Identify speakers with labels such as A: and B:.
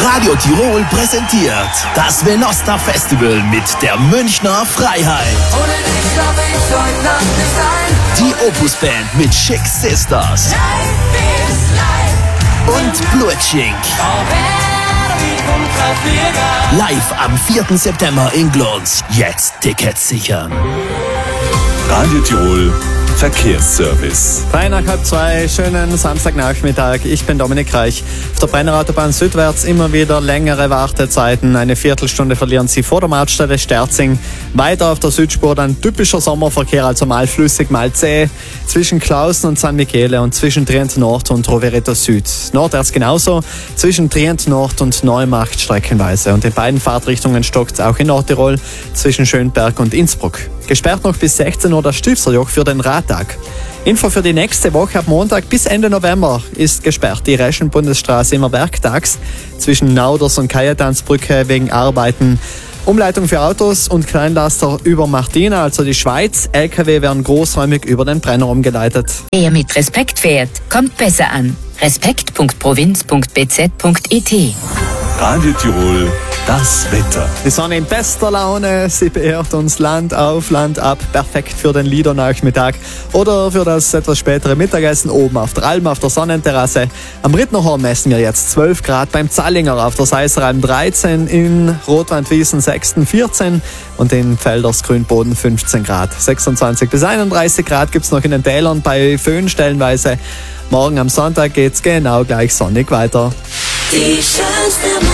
A: Radio Tirol präsentiert das Venosta Festival mit der Münchner Freiheit.
B: Ohne dich glaub ich heute Nacht nicht ein.
A: Die Opus Band mit Chick Sisters.
B: Life is life.
A: Und Blutschink. Live am 4. September in Glons. Jetzt Tickets sichern.
C: Radio Tirol Verkehrsservice.
D: 2:03, schönen Samstagnachmittag. Ich bin Dominik Reich. Auf der Brenner-Autobahn südwärts immer wieder längere Wartezeiten. Eine Viertelstunde verlieren Sie vor der Mautstelle Sterzing. Weiter auf der Südspur dann typischer Sommerverkehr, also mal flüssig, mal zäh. Zwischen Klausen und San Michele und zwischen Trient Nord und Rovereto Süd. Nordwärts genauso. Zwischen Trient Nord und Neumacht streckenweise. Und in beiden Fahrtrichtungen stockt es auch in Nordtirol zwischen Schönberg und Innsbruck. Gesperrt noch bis 16 Uhr das Stilfserjoch für den Radtag. Info für die nächste Woche ab Montag bis Ende November ist gesperrt. Die Reschenbundesstraße immer werktags zwischen Nauders und Kajetansbrücke wegen Arbeiten. Umleitung für Autos und Kleinlaster über Martina, also die Schweiz. LKW werden großräumig über den Brenner umgeleitet.
E: Wer mit Respekt fährt, kommt besser an. Respekt.provinz.bz.it.
C: Radio Tirol, das Wetter.
D: Die Sonne in bester Laune, sie beehrt uns Land auf, Land ab. Perfekt für den Liedernachmittag oder für das etwas spätere Mittagessen oben auf der Alm auf der Sonnenterrasse. Am Rittnerhorn messen wir jetzt 12 Grad, beim Zallinger auf der Seiseralm 13, in Rotwandwiesen 6, 14 und in Pfälders Grünboden 15 Grad. 26 bis 31 Grad gibt's noch in den Tälern bei Föhn stellenweise. Morgen am Sonntag geht's genau gleich sonnig weiter.
B: Die schönste